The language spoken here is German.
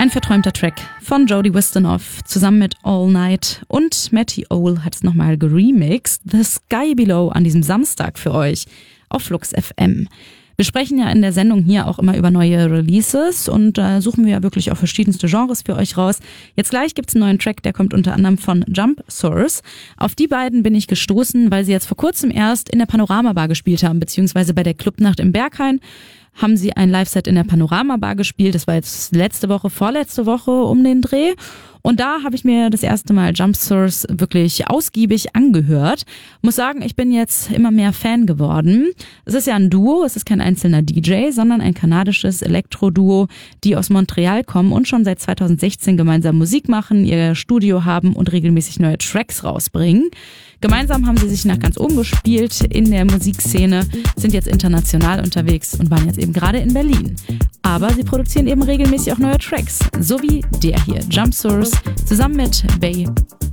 Ein verträumter Track von Jody Wisternoff zusammen mit All Night und Matty Owl hat es nochmal geremixed. The Sky Below an diesem Samstag für euch auf Flux FM. Wir sprechen ja in der Sendung hier auch immer über neue Releases und suchen wir ja wirklich auch verschiedenste Genres für euch raus. Jetzt gleich gibt's einen neuen Track, der kommt unter anderem von Jump Source. Auf die beiden bin ich gestoßen, weil sie jetzt vor kurzem erst in der Panorama Bar gespielt haben, beziehungsweise bei der Clubnacht im Berghain haben sie ein Live-Set in der Panorama Bar gespielt. Das war jetzt vorletzte Woche um den Dreh. Und da habe ich mir das erste Mal Jump Source wirklich ausgiebig angehört. Muss sagen, ich bin jetzt immer mehr Fan geworden. Es ist ja ein Duo, es ist kein einzelner DJ, sondern ein kanadisches Elektro-Duo, die aus Montreal kommen und schon seit 2016 gemeinsam Musik machen, ihr Studio haben und regelmäßig neue Tracks rausbringen. Gemeinsam haben sie sich nach ganz oben gespielt in der Musikszene, sind jetzt international unterwegs und waren jetzt eben gerade in Berlin. Aber sie produzieren eben regelmäßig auch neue Tracks, so wie der hier, Jump Source, zusammen mit Bay